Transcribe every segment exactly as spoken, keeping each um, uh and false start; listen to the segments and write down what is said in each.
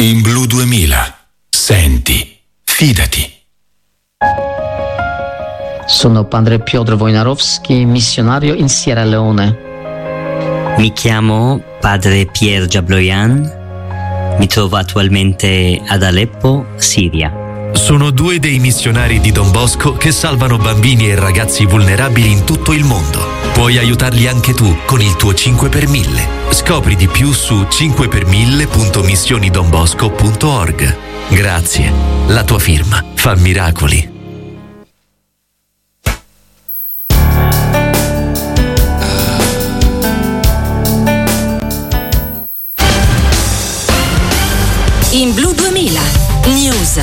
In Blu duemila. Senti, fidati. Sono padre Piotr Wojnarowski, missionario in Sierra Leone. Mi chiamo padre Pierre Jabloyan, mi trovo attualmente ad Aleppo, Siria. Sono due dei missionari di Don Bosco che salvano bambini e ragazzi vulnerabili in tutto il mondo. Puoi aiutarli anche tu con il tuo cinque per mille. Scopri di più su cinque per mille punto missioni don bosco punto org. Grazie, la tua firma fa miracoli. In Blu duemila News.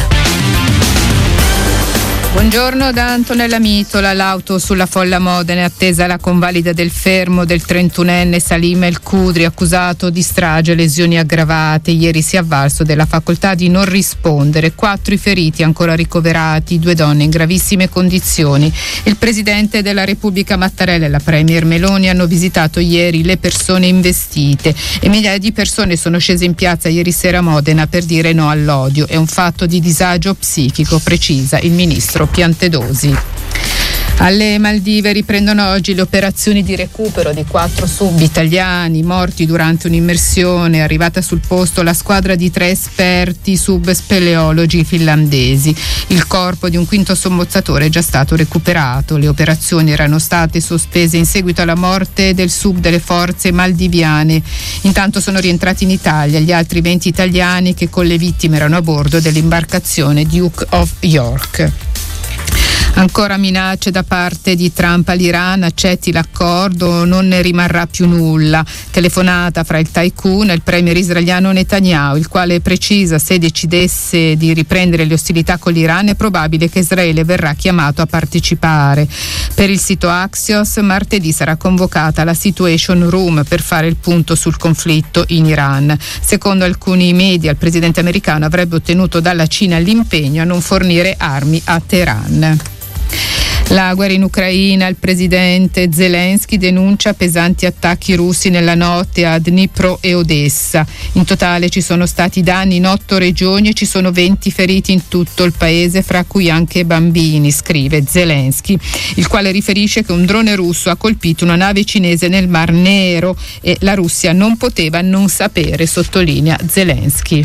Buongiorno da Antonella Mitola. L'auto sulla Folla Modena è attesa la convalida del fermo del trentunenne Salim El Kudri, accusato di strage e lesioni aggravate. Ieri si è avvalso della facoltà di non rispondere. Quattro i feriti ancora ricoverati, due donne in gravissime condizioni. Il Presidente della Repubblica Mattarella e la Premier Meloni hanno visitato ieri le persone investite e migliaia di persone sono scese in piazza ieri sera a Modena per dire no all'odio. È un fatto di disagio psichico, precisa il ministro Piantedosi. Alle Maldive riprendono oggi le operazioni di recupero di quattro sub italiani morti durante un'immersione. È arrivata sul posto la squadra di tre esperti subspeleologi finlandesi. Il corpo di un quinto sommozzatore è già stato recuperato. Le operazioni erano state sospese in seguito alla morte del sub delle forze maldiviane. Intanto sono rientrati in Italia gli altri venti italiani che con le vittime erano a bordo dell'imbarcazione Duke of York. Ancora minacce da parte di Trump all'Iran, accetti l'accordo, non ne rimarrà più nulla. Telefonata fra il tycoon e il premier israeliano Netanyahu, il quale precisa se decidesse di riprendere le ostilità con l'Iran è probabile che Israele verrà chiamato a partecipare. Per il sito Axios, martedì sarà convocata la Situation Room per fare il punto sul conflitto in Iran. Secondo alcuni media, il presidente americano avrebbe ottenuto dalla Cina l'impegno a non fornire armi a Teheran. La guerra in Ucraina, il presidente Zelensky denuncia pesanti attacchi russi nella notte a Dnipro e Odessa. In totale ci sono stati danni in otto regioni e ci sono venti feriti in tutto il paese, fra cui anche bambini, scrive Zelensky, il quale riferisce che un drone russo ha colpito una nave cinese nel Mar Nero e la Russia non poteva non sapere, sottolinea Zelensky.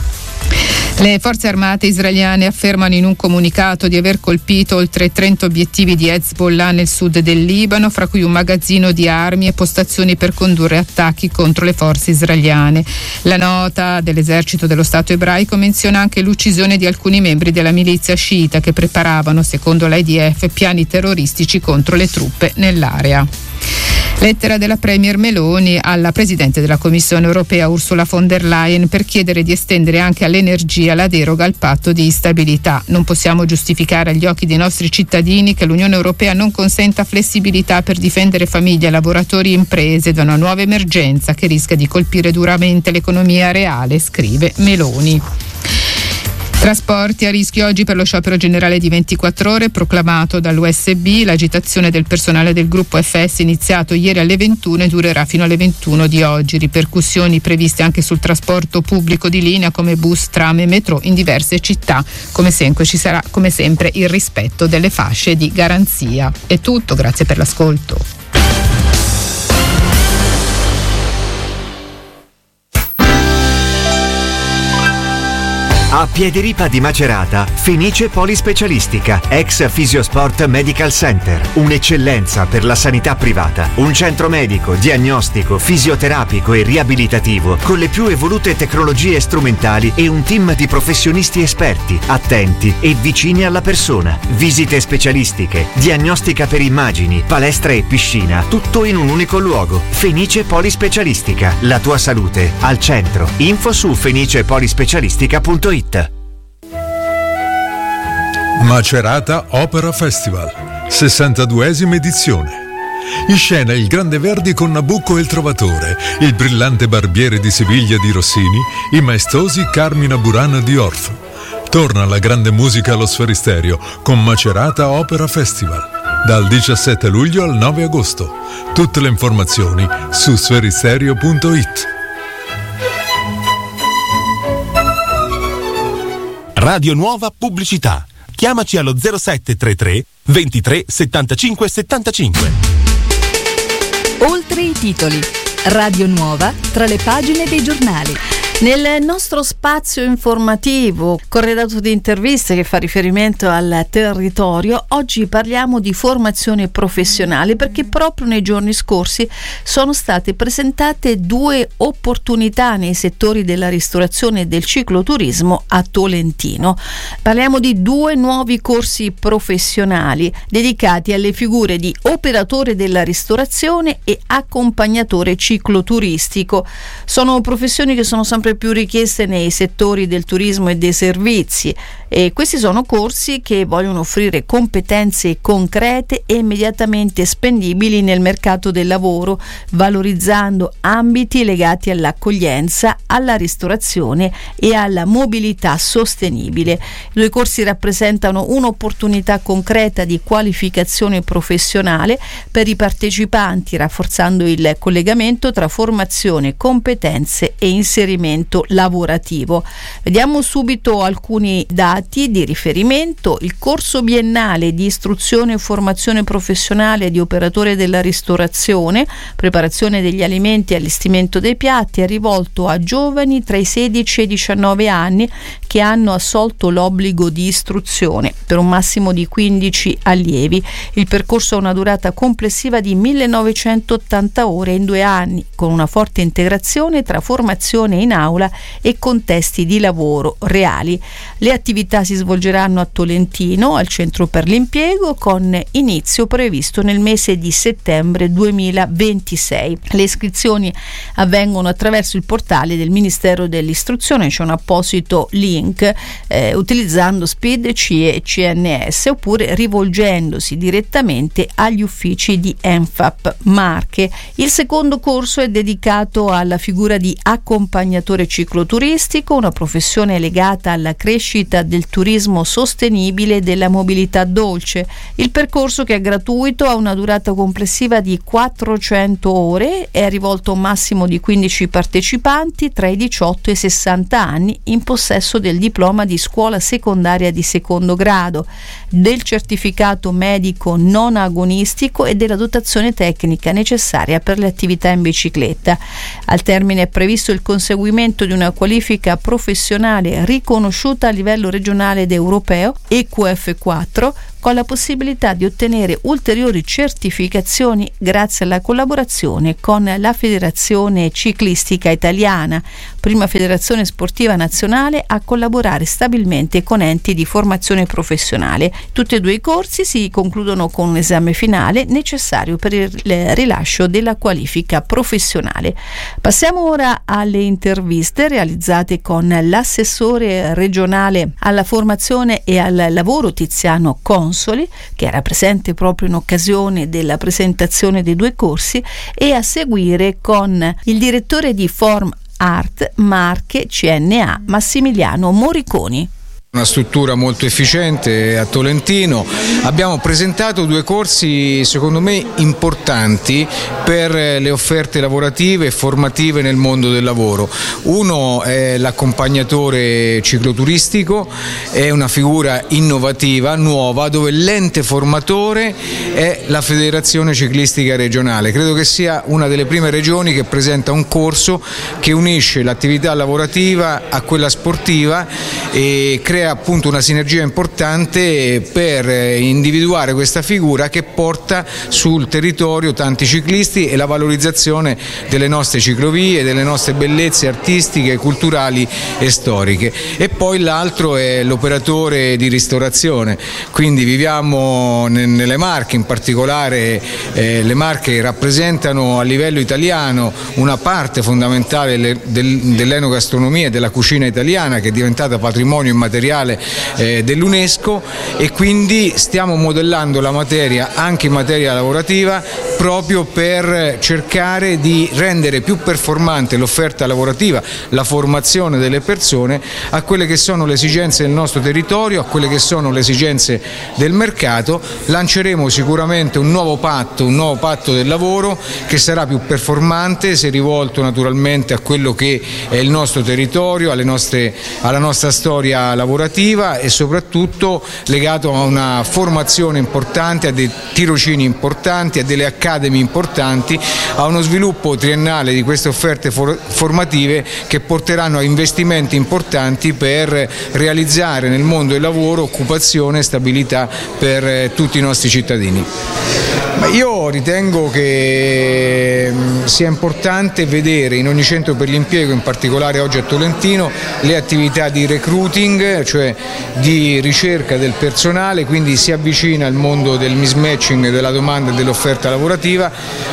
Le forze armate israeliane affermano in un comunicato di aver colpito oltre trenta obiettivi di Hezbollah nel sud del Libano, fra cui un magazzino di armi e postazioni per condurre attacchi contro le forze israeliane. La nota dell'esercito dello Stato ebraico menziona anche l'uccisione di alcuni membri della milizia sciita che preparavano, secondo l'I D F, piani terroristici contro le truppe nell'area. Lettera della Premier Meloni alla Presidente della Commissione Europea Ursula von der Leyen per chiedere di estendere anche all'energia la deroga al patto di stabilità. Non possiamo giustificare agli occhi dei nostri cittadini che l'Unione Europea non consenta flessibilità per difendere famiglie, lavoratori e imprese da una nuova emergenza che rischia di colpire duramente l'economia reale, scrive Meloni. Trasporti a rischio oggi per lo sciopero generale di ventiquattro ore proclamato dall'U S B. L'agitazione del personale del gruppo F S iniziato ieri alle ventuno e durerà fino alle ventuno di oggi. Ripercussioni previste anche sul trasporto pubblico di linea come bus, tram e metro in diverse città. Come sempre ci sarà come sempre il rispetto delle fasce di garanzia. È tutto, grazie per l'ascolto. A Piediripa di Macerata, Fenice Polispecialistica, ex Fisiosport Medical Center, un'eccellenza per la sanità privata, un centro medico, diagnostico, fisioterapico e riabilitativo con le più evolute tecnologie strumentali e un team di professionisti esperti, attenti e vicini alla persona. Visite specialistiche, diagnostica per immagini, palestra e piscina, tutto in un unico luogo. Fenice Polispecialistica, la tua salute al centro. Info su fenice polispecialistica punto it. Macerata Opera Festival, sessantaduesima edizione. In scena il Grande Verdi con Nabucco e il Trovatore, il brillante Barbiere di Siviglia di Rossini, i maestosi Carmina Burana di Orff. Torna la grande musica allo Sferisterio con Macerata Opera Festival, dal diciassette luglio al nove agosto. Tutte le informazioni su sferisterio punto it. Radio Nuova Pubblicità. Chiamaci allo zero sette tre tre ventitré settantacinque settantacinque. Oltre i titoli. Radio Nuova tra le pagine dei giornali. Nel nostro spazio informativo, corredato di interviste che fa riferimento al territorio, oggi parliamo di formazione professionale perché proprio nei giorni scorsi sono state presentate due opportunità nei settori della ristorazione e del cicloturismo a Tolentino. Parliamo di due nuovi corsi professionali dedicati alle figure di operatore della ristorazione e accompagnatore cicloturistico. Sono professioni che sono sempre più richieste nei settori del turismo e dei servizi, e questi sono corsi che vogliono offrire competenze concrete e immediatamente spendibili nel mercato del lavoro, valorizzando ambiti legati all'accoglienza, alla ristorazione e alla mobilità sostenibile. I due corsi rappresentano un'opportunità concreta di qualificazione professionale per i partecipanti, rafforzando il collegamento tra formazione, competenze e inserimento lavorativo. Vediamo subito alcuni dati di riferimento. Il corso biennale di istruzione e formazione professionale di operatore della ristorazione, preparazione degli alimenti e allestimento dei piatti, è rivolto a giovani tra i sedici e i diciannove anni che hanno assolto l'obbligo di istruzione, per un massimo di quindici allievi. Il percorso ha una durata complessiva di millenovecentottanta ore in due anni, con una forte integrazione tra formazione in aula e contesti di lavoro reali. Le attività si svolgeranno a Tolentino, al centro per l'impiego, con inizio previsto nel mese di settembre duemilaventisei. Le iscrizioni avvengono attraverso il portale del Ministero dell'Istruzione, c'è un apposito link, eh, utilizzando S P I D, C I E e C N S, oppure rivolgendosi direttamente agli uffici di Enfap Marche. Il secondo corso è dedicato alla figura di accompagnatore cicloturistico, una professione legata alla crescita del turismo sostenibile e della mobilità dolce. Il percorso, che è gratuito, ha una durata complessiva di quattrocento ore, è rivolto a un massimo di quindici partecipanti tra i diciotto e i sessanta anni, in possesso del diploma di scuola secondaria di secondo grado, del certificato medico non agonistico e della dotazione tecnica necessaria per le attività in bicicletta. Al termine è previsto il conseguimento di una qualifica professionale riconosciuta a livello regionale ed europeo, E Q F quattro, con la possibilità di ottenere ulteriori certificazioni grazie alla collaborazione con la Federazione Ciclistica Italiana, prima federazione sportiva nazionale a collaborare stabilmente con enti di formazione professionale. Tutti e due i corsi si concludono con un esame finale necessario per il rilascio della qualifica professionale. Passiamo ora alle interviste realizzate con l'assessore regionale alla formazione e al lavoro Tiziano Consoli, che era presente proprio in occasione della presentazione dei due corsi, e a seguire con il direttore di Form Art Marche C N A Massimiliano Moriconi. Una struttura molto efficiente a Tolentino. Abbiamo presentato due corsi secondo me importanti per le offerte lavorative e formative nel mondo del lavoro. Uno è l'accompagnatore cicloturistico, è una figura innovativa, nuova, dove l'ente formatore è la Federazione Ciclistica Regionale. Credo che sia una delle prime regioni che presenta un corso che unisce l'attività lavorativa a quella sportiva e crea appunto una sinergia importante per individuare questa figura che porta sul territorio tanti ciclisti e la valorizzazione delle nostre ciclovie, delle nostre bellezze artistiche, culturali e storiche. E poi l'altro è l'operatore di ristorazione, quindi viviamo nelle Marche, in particolare eh, le Marche rappresentano a livello italiano una parte fondamentale dell'enogastronomia e della cucina italiana, che è diventata patrimonio immateriale eh, dell'UNESCO, e quindi stiamo modellando la materia anche in materia lavorativa proprio per cercare di rendere più performante l'offerta lavorativa, la formazione delle persone a quelle che sono le esigenze del nostro territorio, a quelle che sono le esigenze del mercato. Lanceremo sicuramente un nuovo patto, un nuovo patto del lavoro che sarà più performante, se rivolto naturalmente a quello che è il nostro territorio, alle nostre, alla nostra storia lavorativa, lavorativa e soprattutto legato a una formazione importante, a dei tirocini importanti, a delle academy importanti, a uno sviluppo triennale di queste offerte for- formative che porteranno a investimenti importanti per realizzare nel mondo del lavoro occupazione e stabilità per eh, tutti i nostri cittadini. Ma io ritengo che sia importante vedere in ogni centro per l'impiego, in particolare oggi a Tolentino, le attività di recruiting, cioè di ricerca del personale, quindi si avvicina al mondo del mismatching della domanda e dell'offerta lavorativa,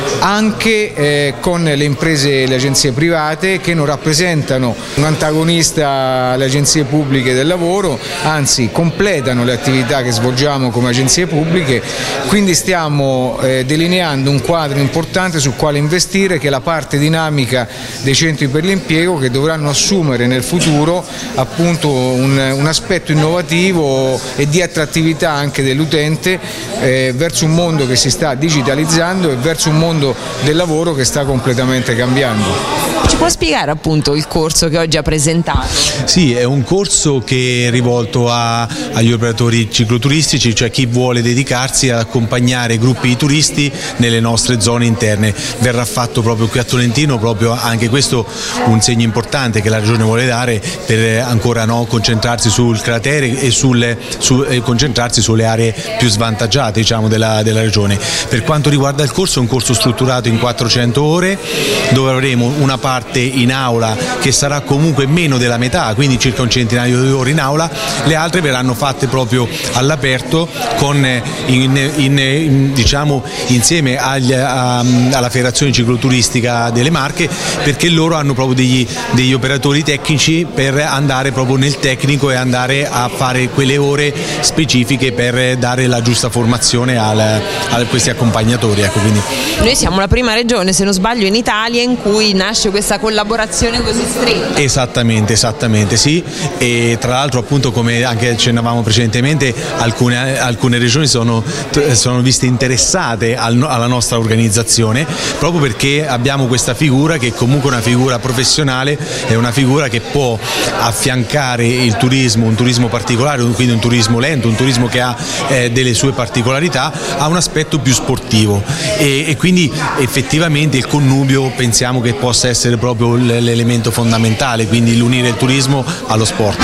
anche eh, con le imprese e le agenzie private che non rappresentano un antagonista alle agenzie pubbliche del lavoro, anzi completano le attività che svolgiamo come agenzie pubbliche, quindi stiamo eh, delineando un quadro importante sul quale investire, che è la parte dinamica dei centri per l'impiego, che dovranno assumere nel futuro appunto un, un aspetto innovativo e di attrattività anche dell'utente eh, verso un mondo che si sta digitalizzando e verso un mondo del lavoro che sta completamente cambiando. Ci può spiegare appunto il corso che oggi ha presentato? Sì, è un corso che è rivolto a, agli operatori cicloturistici, cioè chi vuole dedicarsi ad accompagnare gruppi di turisti nelle nostre zone interne. Verrà fatto proprio qui a Tolentino, proprio anche questo un segno importante che la Regione vuole dare per ancora no, concentrarsi sul cratere e, sul, su, e concentrarsi sulle aree più svantaggiate, diciamo, della, della Regione. Per quanto riguarda il corso, è un corso strutturato in quattrocento ore, dove avremo una parte in aula che sarà comunque meno della metà, quindi circa un centinaio di ore in aula, le altre verranno fatte proprio all'aperto con in, in, in, diciamo insieme agli, a, alla Federazione Cicloturistica delle Marche, perché loro hanno proprio degli, degli operatori tecnici per andare proprio nel tecnico e andare a fare quelle ore specifiche per dare la giusta formazione al, a questi accompagnatori. Ecco, quindi. Noi siamo la prima regione, se non sbaglio, in Italia in cui nasce questa collaborazione così stretta. Esattamente, esattamente sì, e tra l'altro appunto come anche accennavamo precedentemente alcune, alcune regioni sono, sono viste interessate al, alla nostra organizzazione proprio perché abbiamo questa figura che è comunque una figura professionale, è una figura che può affiancare il turismo, un turismo particolare, quindi un turismo lento, un turismo che ha eh, delle sue particolarità, a un aspetto più sportivo e, e quindi effettivamente il connubio pensiamo che possa essere proprio l'elemento fondamentale, quindi l'unire il turismo allo sport.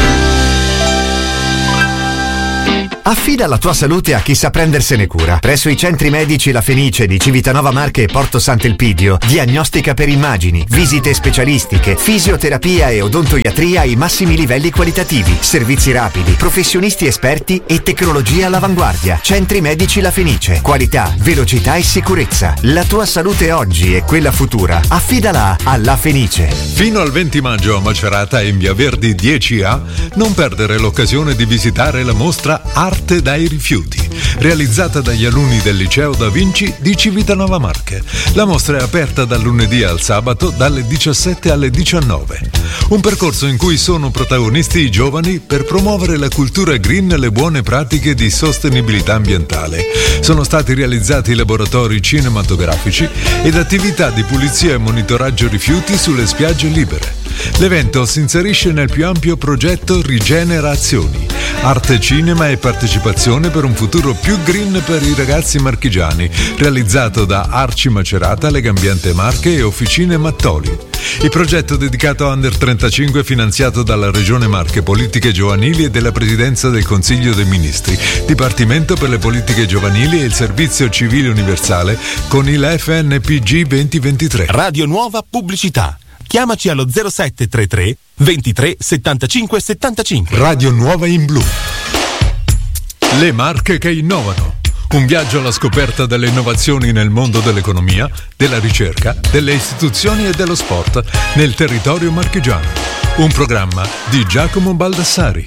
Affida la tua salute a chi sa prendersene cura. Presso i centri medici La Fenice di Civitanova Marche e Porto Sant'Elpidio, diagnostica per immagini, visite specialistiche, fisioterapia e odontoiatria ai massimi livelli qualitativi, servizi rapidi, professionisti esperti e tecnologia all'avanguardia. Centri medici La Fenice, qualità, velocità e sicurezza. La tua salute oggi e quella futura, affidala a La Fenice. Fino al venti maggio a Macerata e in Via Verdi dieci A non perdere l'occasione di visitare la mostra Arte dai rifiuti, realizzata dagli alunni del liceo Da Vinci di Civitanova Marche. La mostra è aperta dal lunedì al sabato dalle diciassette alle diciannove. Un percorso in cui sono protagonisti i giovani per promuovere la cultura green e le buone pratiche di sostenibilità ambientale. Sono stati realizzati laboratori cinematografici ed attività di pulizia e monitoraggio rifiuti sulle spiagge libere. L'evento si inserisce nel più ampio progetto Rigenerazioni, arte, cinema e partecipazione per un futuro più green per i ragazzi marchigiani, realizzato da Arci Macerata, Legambiente Marche e Officine Mattoli. Il progetto dedicato a Under trentacinque finanziato dalla Regione Marche, Politiche Giovanili e della Presidenza del Consiglio dei Ministri, Dipartimento per le Politiche Giovanili e il Servizio Civile Universale con il F N P G duemilaventitré. Radio Nuova Pubblicità. Chiamaci allo zero sette tre tre ventitré settantacinque settantacinque. Radio Nuova in blu. Le Marche che innovano. Un viaggio alla scoperta delle innovazioni nel mondo dell'economia, della ricerca, delle istituzioni e dello sport nel territorio marchigiano. Un programma di Giacomo Baldassari.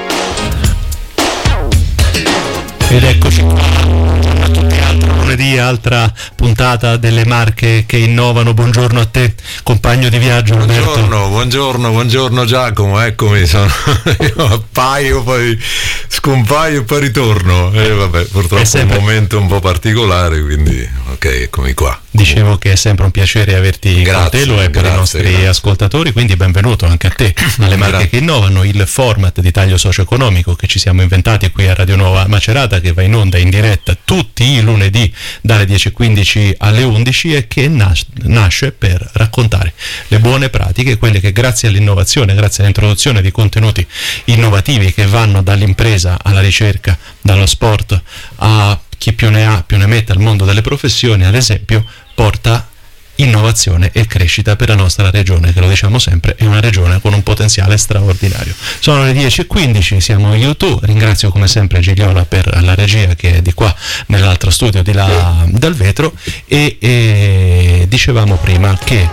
Ed eccoci a tutti, altro lunedì, altra puntata delle Marche che innovano. Buongiorno a te, compagno di viaggio Roberto. Buongiorno, buongiorno, buongiorno Giacomo, eccomi, sono io appaio, poi scompaio e poi ritorno. E vabbè, purtroppo è sempre un momento un po' particolare, quindi ok, eccomi qua. Dicevo che è sempre un piacere averti grazie, con te, lo è per grazie, i nostri grazie. ascoltatori, quindi benvenuto anche a te alle Marche che innovano, il format di taglio socio-economico che ci siamo inventati qui a Radio Nuova Macerata, che va in onda in diretta tutti i lunedì dalle dieci e quindici alle undici e che nas- nasce per raccontare le buone pratiche, quelle che grazie all'innovazione, grazie all'introduzione di contenuti innovativi che vanno dall'impresa alla ricerca, dallo sport a chi più ne ha più ne mette al mondo delle professioni, ad esempio, porta innovazione e crescita per la nostra regione, che lo diciamo sempre è una regione con un potenziale straordinario. Sono le dieci e quindici, siamo in YouTube, ringrazio come sempre Gigliola per la regia che è di qua nell'altro studio di là dal vetro e, e dicevamo prima che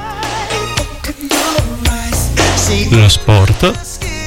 lo sport.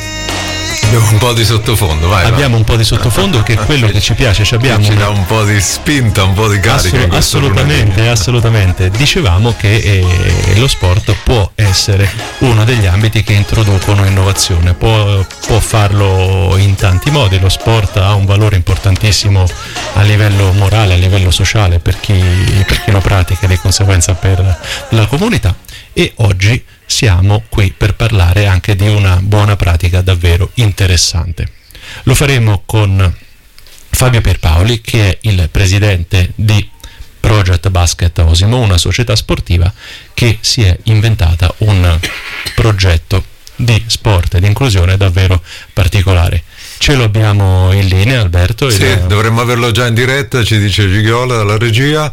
Abbiamo un po' di sottofondo, vai. Abbiamo vai. un po' di sottofondo che è quello che ci piace, ci abbiamo ci dà un po' di spinta, un po' di carica. Assolut- assolutamente, assolutamente. Dicevamo che eh, lo sport può essere uno degli ambiti che introducono innovazione, può, può farlo in tanti modi. Lo sport ha un valore importantissimo a livello morale, a livello sociale per chi, per chi lo pratica e di conseguenza per la comunità. E oggi siamo qui per parlare anche di una buona pratica davvero interessante. Lo faremo con Fabio Pierpaoli, che è il presidente di Project Basket Osimo, una società sportiva che si è inventata un progetto di sport e di inclusione davvero particolare. Ce lo abbiamo in linea, Alberto? Sì, il... dovremmo averlo già in diretta, ci dice Gigliola dalla regia.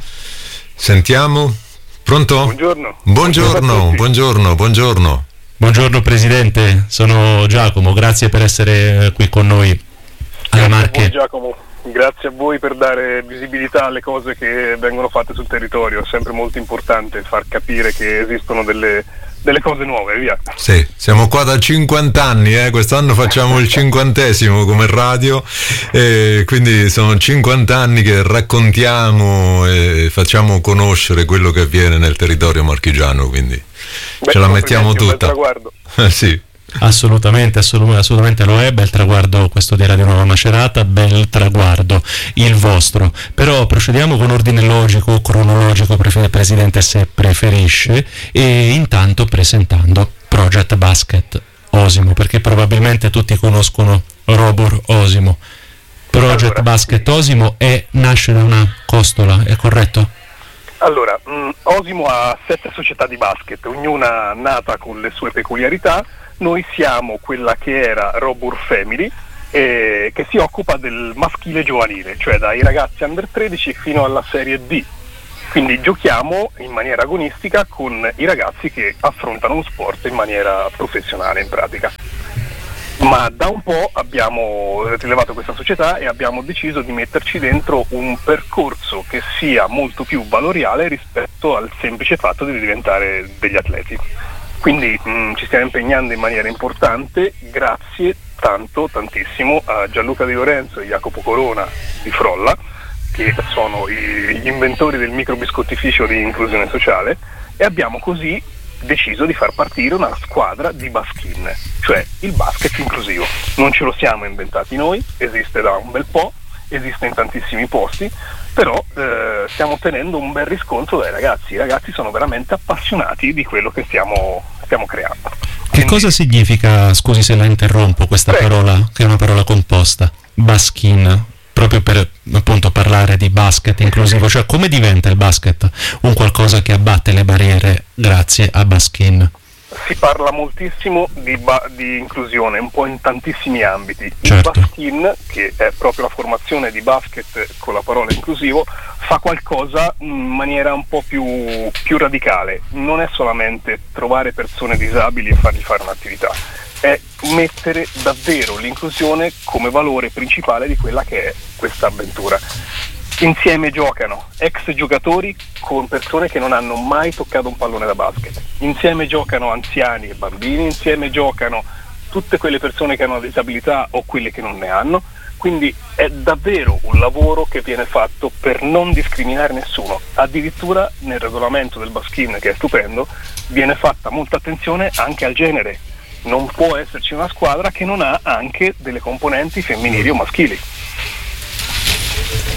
Sentiamo. Pronto? Buongiorno. Buongiorno, buongiorno, buongiorno. Buongiorno Presidente, sono Giacomo, grazie per essere qui con noi alle Marche. Buon Giacomo, grazie a voi per dare visibilità alle cose che vengono fatte sul territorio, è sempre molto importante far capire che esistono delle, delle cose nuove, via. Sì, siamo qua da cinquanta anni, eh? Quest'anno facciamo il cinquantesimo come radio, e quindi sono cinquanta anni che raccontiamo e facciamo conoscere quello che avviene nel territorio marchigiano, quindi Beh, ce la mettiamo tutta. Sì. Assolutamente, assolut- assolutamente lo è, bel traguardo questo di Radio Nuova Macerata, bel traguardo il vostro, però procediamo con ordine logico, cronologico, prefer- Presidente, se preferisce, e intanto presentando Project Basket Osimo, perché probabilmente tutti conoscono Robur Osimo. Project allora, Basket Osimo è, nasce da una costola, è corretto? Allora, mh, Osimo ha sette società di basket, ognuna nata con le sue peculiarità. Noi siamo quella che era Robur Family, eh, che si occupa del maschile giovanile, cioè dai ragazzi under tredici fino alla serie D. Quindi giochiamo in maniera agonistica con i ragazzi che affrontano uno sport in maniera professionale in pratica. Ma da un po' abbiamo rilevato questa società e abbiamo deciso di metterci dentro un percorso che sia molto più valoriale rispetto al semplice fatto di diventare degli atleti. Quindi mh, ci stiamo impegnando in maniera importante, grazie tanto, tantissimo a Gianluca Di Lorenzo e Jacopo Corona di Frolla, che sono i, gli inventori del microbiscottificio di inclusione sociale, e abbiamo così deciso di far partire una squadra di baskin, cioè il basket inclusivo. Non ce lo siamo inventati noi, esiste da un bel po', esiste in tantissimi posti, però eh, stiamo ottenendo un bel riscontro dai ragazzi. I ragazzi sono veramente appassionati di quello che stiamo, stiamo creando. Che Quindi... cosa significa, scusi se la interrompo, questa Prego. parola, che è una parola composta, baskin, proprio per appunto parlare di basket inclusivo, cioè come diventa il basket un qualcosa che abbatte le barriere grazie a baskin? Si parla moltissimo di, ba- di inclusione, un po' in tantissimi ambiti. Certo. Il baskin, che è proprio la formazione di basket con la parola inclusivo, fa qualcosa in maniera un po' più, più radicale. Non è solamente trovare persone disabili e fargli fare un'attività, è mettere davvero l'inclusione come valore principale di quella che è questa avventura. Insieme giocano ex giocatori con persone che non hanno mai toccato un pallone da basket, insieme giocano anziani e bambini, insieme giocano tutte quelle persone che hanno una disabilità o quelle che non ne hanno. Quindi è davvero un lavoro che viene fatto per non discriminare nessuno. Addirittura nel regolamento del baskin, che è stupendo, viene fatta molta attenzione anche al genere. Non può esserci una squadra che non ha anche delle componenti femminili o maschili.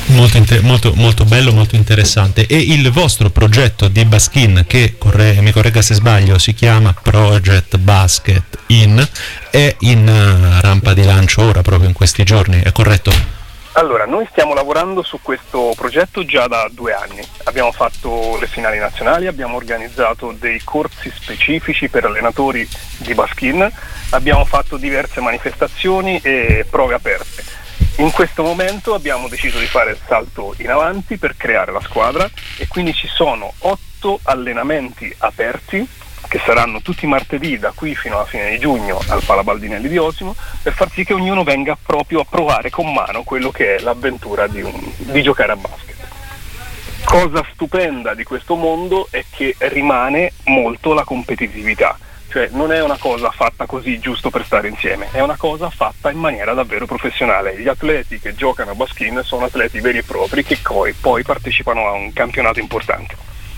Molto, inter- molto, molto bello, molto interessante. E il vostro progetto di Baskin, che corre- mi corregga se sbaglio, si chiama Project Basket In, è in uh, rampa di lancio ora, proprio in questi giorni, è corretto? Allora, noi stiamo lavorando su questo progetto già da due anni. Abbiamo fatto le finali nazionali, abbiamo organizzato dei corsi specifici per allenatori di Baskin, abbiamo fatto diverse manifestazioni e prove aperte. In questo momento abbiamo deciso di fare il salto in avanti per creare la squadra e quindi ci sono otto allenamenti aperti che saranno tutti martedì da qui fino alla fine di giugno al Pala Baldinelli di Osimo, per far sì che ognuno venga proprio a provare con mano quello che è l'avventura di, un, di giocare a basket. Cosa stupenda di questo mondo è che rimane molto la competitività. Cioè non è una cosa fatta così giusto per stare insieme, è una cosa fatta in maniera davvero professionale. Gli atleti che giocano a Baskin sono atleti veri e propri che poi, poi partecipano a un campionato importante.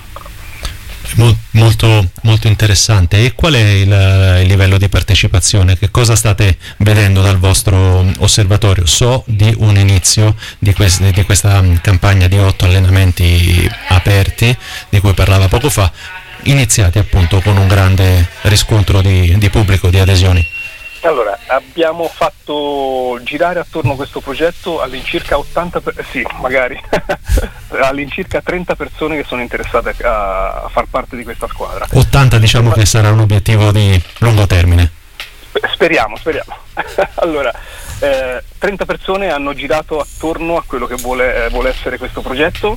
Molto, molto interessante. E qual è il, il livello di partecipazione? Che cosa state vedendo dal vostro osservatorio? So di un inizio di, quest, di questa campagna di otto allenamenti aperti di cui parlava poco fa, iniziati appunto con un grande riscontro di, di pubblico, di adesioni. Allora, abbiamo fatto girare attorno a questo progetto all'incirca ottanta, per, sì, magari, all'incirca trenta persone che sono interessate a, a far parte di questa squadra. ottanta diciamo che sarà un obiettivo di lungo termine. Speriamo, speriamo. Allora, eh, trenta persone hanno girato attorno a quello che vuole, eh, vuole essere questo progetto.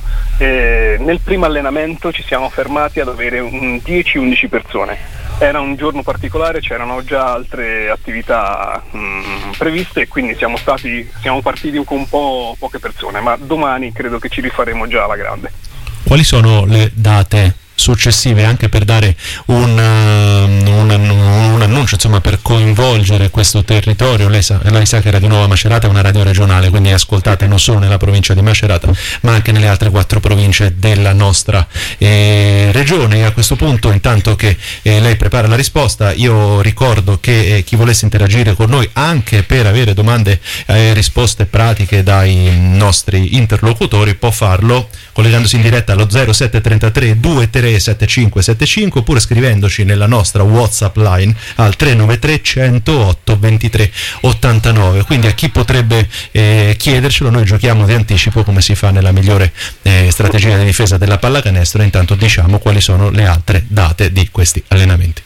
E nel primo allenamento ci siamo fermati ad avere un dieci undici persone. Era un giorno particolare, c'erano già altre attività mh, previste e quindi siamo stati siamo partiti con un po' poche persone, ma domani credo che ci rifaremo già alla grande. Quali sono le date successive, anche per dare un, uh, un, un annuncio, insomma, per coinvolgere questo territorio? Lei sa, lei sa che Radio Nuova Macerata è una radio regionale, quindi ascoltate non solo nella provincia di Macerata ma anche nelle altre quattro province della nostra eh, regione. E a questo punto, intanto che eh, lei prepara la risposta, io ricordo che eh, chi volesse interagire con noi anche per avere domande e eh, risposte pratiche dai nostri interlocutori può farlo collegandosi in diretta allo zero sette trentatré due tre sette cinque sette cinque oppure scrivendoci nella nostra WhatsApp line al tre nove tre centootto ventitré ottantanove. Quindi a chi potrebbe eh, chiedercelo, noi giochiamo di anticipo come si fa nella migliore eh, strategia di difesa della pallacanestro. E intanto diciamo quali sono le altre date di questi allenamenti.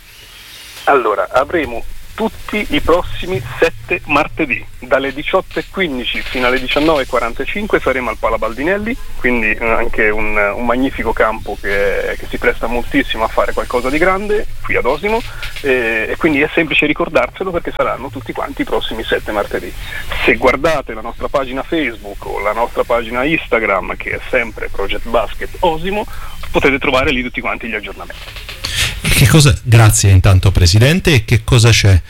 Allora, avremo tutti i prossimi sette martedì dalle diciotto e quindici fino alle diciannove e quarantacinque saremo al Pala Baldinelli, quindi anche un, un magnifico campo che, che si presta moltissimo a fare qualcosa di grande qui ad Osimo, e, e quindi è semplice ricordarselo perché saranno tutti quanti i prossimi sette martedì. Se guardate la nostra pagina Facebook o la nostra pagina Instagram, che è sempre Project Basket Osimo, potete trovare lì tutti quanti gli aggiornamenti. Che cosa, grazie intanto Presidente, e che cosa c'è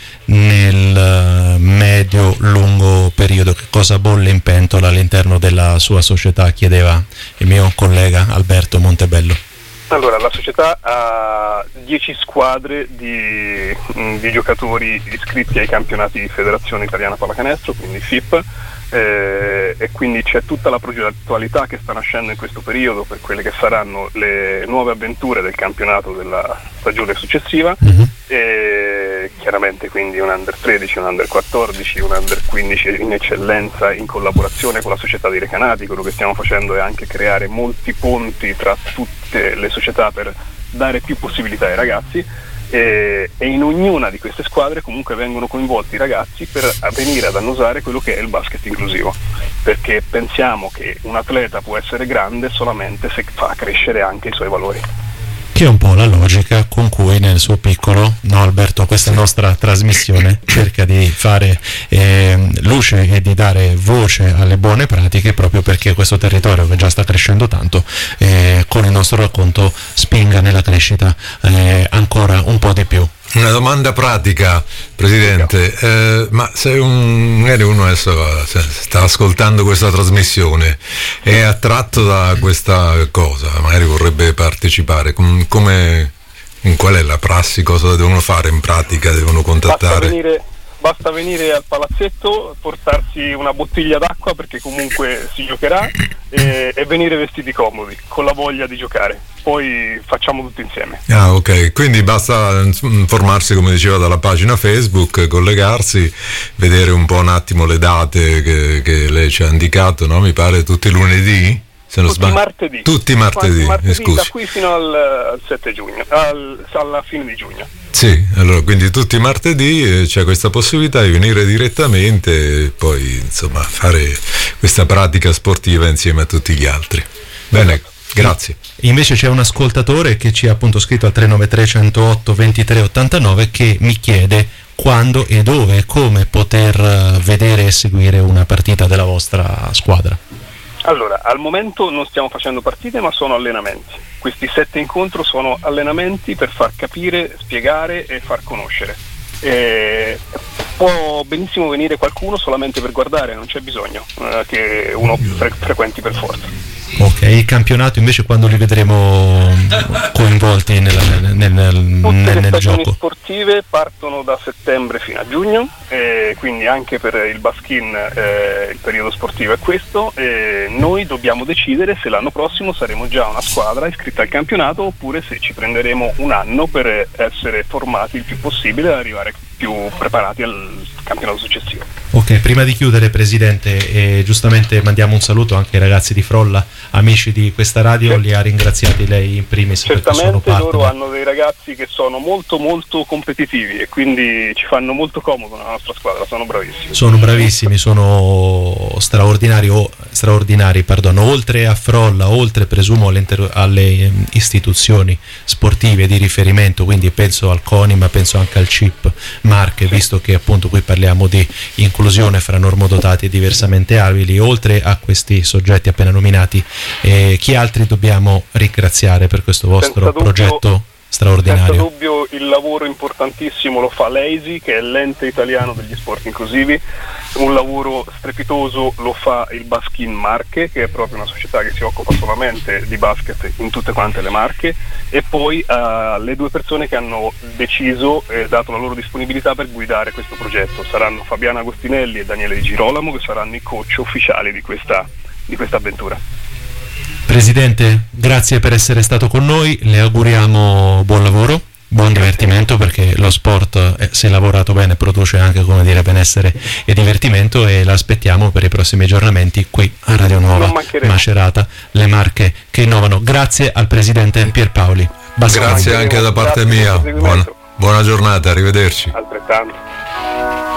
nel medio-lungo periodo? Che cosa bolle in pentola all'interno della sua società? Chiedeva il mio collega Alberto Montebello. Allora, la società ha dieci squadre di, di giocatori iscritti ai campionati di Federazione Italiana Pallacanestro, quindi F I P, eh, e quindi c'è tutta la progettualità che sta nascendo in questo periodo per quelle che saranno le nuove avventure del campionato della stagione successiva. Mm-hmm. E chiaramente quindi un under tredici, un under quattordici, un under quindici in eccellenza in collaborazione con la società di Recanati. Quello che stiamo facendo è anche creare molti ponti tra tutte le società per dare più possibilità ai ragazzi, e, e in ognuna di queste squadre comunque vengono coinvolti i ragazzi per venire ad annusare quello che è il basket inclusivo, perché pensiamo che un atleta può essere grande solamente se fa crescere anche i suoi valori. Che è un po' la logica con cui nel suo piccolo, no Alberto, questa nostra trasmissione cerca di fare eh, luce e di dare voce alle buone pratiche, proprio perché questo territorio che già sta crescendo tanto, eh, con il nostro racconto spinga nella crescita eh, ancora un po' di più. Una domanda pratica, Presidente, eh, ma se un, magari uno adesso sta ascoltando questa trasmissione, è attratto da questa cosa, magari vorrebbe partecipare, come, in qual è la prassi, cosa devono fare in pratica, devono contattare? Basta venire, basta venire al palazzetto, portarsi una bottiglia d'acqua perché comunque si giocherà e, e venire vestiti comodi, con la voglia di giocare. Poi facciamo tutto insieme. Ah, ok, quindi basta informarsi, come diceva, dalla pagina Facebook, collegarsi, vedere un po' un attimo le date che, che lei ci ha indicato, no? Mi pare tutti i lunedì? Se non tutti sbaglio. martedì. Tutti martedì, martedì scusi. Da qui fino al, al sette giugno, al, alla fine di giugno. Sì, allora quindi tutti i martedì c'è questa possibilità di venire direttamente e poi insomma fare questa pratica sportiva insieme a tutti gli altri. Bene, grazie. Invece c'è un ascoltatore che ci ha appunto scritto al tre nove tre, centootto, ventitré ottantanove che mi chiede quando e dove e come poter vedere e seguire una partita della vostra squadra. Allora, al momento non stiamo facendo partite, ma sono allenamenti. Questi sette incontri sono allenamenti per far capire, spiegare e far conoscere. E può benissimo venire qualcuno solamente per guardare, non c'è bisogno eh, che uno fre- frequenti per forza. Ok, il campionato invece quando li vedremo coinvolti nel, nel, nel, Tutte nel, le nel stagioni gioco? sportive partono da settembre fino a giugno, e quindi anche per il Baskin eh, il periodo sportivo è questo, e noi dobbiamo decidere se l'anno prossimo saremo già una squadra iscritta al campionato oppure se ci prenderemo un anno per essere formati il più possibile e arrivare più preparati al campionato successivo. Ok, prima di chiudere, Presidente, eh, giustamente mandiamo un saluto anche ai ragazzi di Frolla, amici di questa radio, li ha ringraziati lei in primis perché sono Certamente parte. loro hanno dei ragazzi che sono molto molto competitivi e quindi ci fanno molto comodo nella nostra squadra, sono bravissimi. Sono bravissimi, sono straordinari, o, straordinari perdono. Oltre a Frolla, oltre presumo alle, alle istituzioni sportive di riferimento, quindi penso al CONI ma penso anche al C I P Marche, visto che appunto qui parliamo di inclusione fra normodotati e diversamente abili. Oltre a questi soggetti appena nominati, eh, chi altri dobbiamo ringraziare per questo vostro Senza progetto dubbio, straordinario? Senza dubbio il lavoro importantissimo lo fa l'E I S I, che è l'ente italiano degli sport inclusivi. Un lavoro strepitoso lo fa il Baskin Marche, che è proprio una società che si occupa solamente di basket in tutte quante le Marche, e poi uh, le due persone che hanno deciso e eh, dato la loro disponibilità per guidare questo progetto saranno Fabiana Agostinelli e Daniele Di Girolamo, che saranno i coach ufficiali di questa, di questa avventura. Presidente, grazie per essere stato con noi, le auguriamo buon lavoro, buon divertimento, perché lo sport, eh, se lavorato bene, produce anche, come dire, benessere e divertimento, e l'aspettiamo per i prossimi aggiornamenti qui a Radio Nuova Macerata, le Marche che innovano. Grazie al Presidente Pierpaoli. Grazie anche da parte mia, buona, buona giornata, arrivederci. Altrettanto.